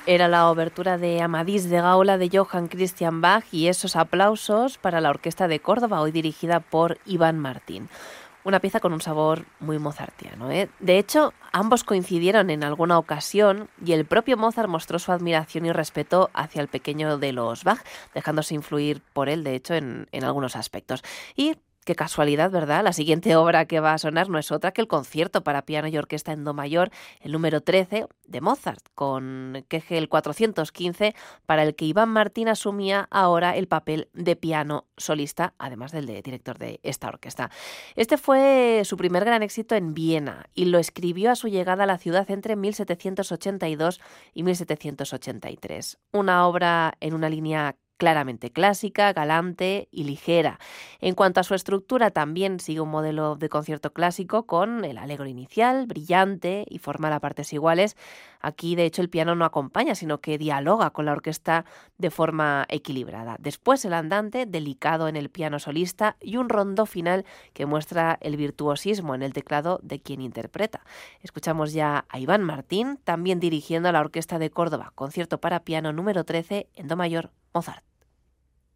Era la obertura de Amadís de Gaula de Johann Christian Bach y esos aplausos para la Orquesta de Córdoba, hoy dirigida por Iván Martín. Una pieza con un sabor muy mozartiano, ¿eh? De hecho, ambos coincidieron en alguna ocasión y el propio Mozart mostró su admiración y respeto hacia el pequeño de los Bach, dejándose influir por él, de hecho, en algunos aspectos. Y qué casualidad, ¿verdad? La siguiente obra que va a sonar no es otra que el concierto para piano y orquesta en do mayor, el número 13 de Mozart, con Kegel 415, para el que Iván Martín asumía ahora el papel de piano solista, además del de director de esta orquesta. Este fue su primer gran éxito en Viena y lo escribió a su llegada a la ciudad entre 1782 y 1783. Una obra en una línea claramente clásica, galante y ligera. En cuanto a su estructura, también sigue un modelo de concierto clásico con el allegro inicial, brillante y formal a partes iguales. Aquí, de hecho, el piano no acompaña, sino que dialoga con la orquesta de forma equilibrada. Después, el andante, delicado en el piano solista y un rondó final que muestra el virtuosismo en el teclado de quien interpreta. Escuchamos ya a Iván Martín, también dirigiendo a la Orquesta de Córdoba, concierto para piano número 13 en do mayor, Mozart.